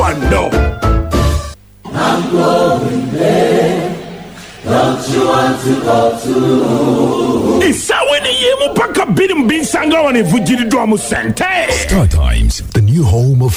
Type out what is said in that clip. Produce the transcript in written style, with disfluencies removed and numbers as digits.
one know. I'm going there. Don't you want to go too? It's how when you pack a bit and bin sanga on a Vujiri Drum Center. Star Times, the new home of